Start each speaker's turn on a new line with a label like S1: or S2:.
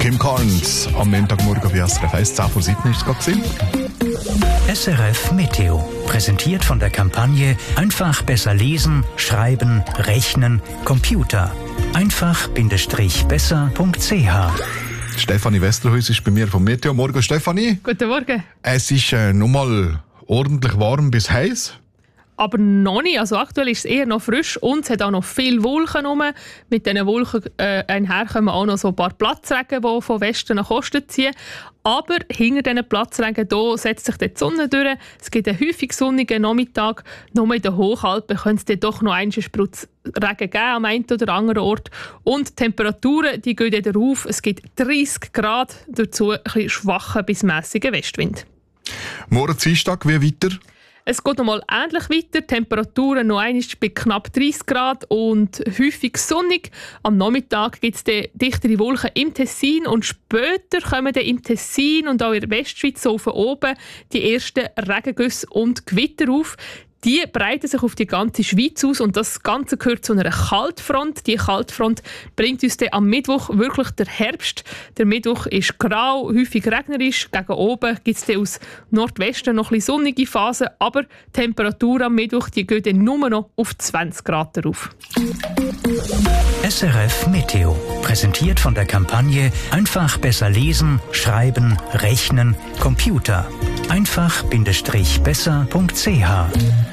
S1: Kim Carnes am Montagmorgen bei SRF 1, 10 vor 7 ist es gerade gewesen.
S2: SRF Meteo, präsentiert von der Kampagne Einfach besser lesen, schreiben, rechnen, Computer. Einfach-besser.ch.
S1: Stefanie Westerhuis ist bei mir vom Meteo. Morgen, Stefanie.
S3: Guten Morgen.
S1: Es ist nochmal ordentlich warm bis heiß.
S3: Aber noch nicht. Also aktuell ist es eher noch frisch und es hat auch noch viele Wolken rum. Mit diesen Wolken einher kommen auch noch so ein paar Platzregen, die von Westen nach Osten ziehen. Aber hinter diesen Platzregen hier setzt sich die Sonne durch. Es gibt einen häufig sonnigen Nachmittag. Nur in den Hochalpen könnte es doch noch einen Sprutz Regen geben am einen oder anderen Ort. Und die Temperaturen die gehen wieder rauf. Es gibt 30 Grad, dazu ein bisschen schwacher bis mässiger Westwind.
S1: Morgen Dienstag, wie weiter?
S3: Es geht noch mal ähnlich weiter. Die Temperaturen noch einmal bei knapp 30 Grad und häufig sonnig. Am Nachmittag gibt es dichtere Wolken im Tessin und später kommen dann im Tessin und auch in der Westschweiz so von oben die ersten Regengüsse und Gewitter auf. Die breiten sich auf die ganze Schweiz aus und das Ganze gehört zu einer Kaltfront. Die Kaltfront bringt uns dann am Mittwoch wirklich der Herbst. Der Mittwoch ist grau, häufig regnerisch. Gegen oben gibt es aus Nordwesten noch ein bisschen sonnige Phasen, aber die Temperatur am Mittwoch die geht dann nur noch auf 20 Grad rauf.
S2: SRF Meteo, präsentiert von der Kampagne Einfach besser lesen, schreiben, rechnen, Computer. Einfach-besser.ch.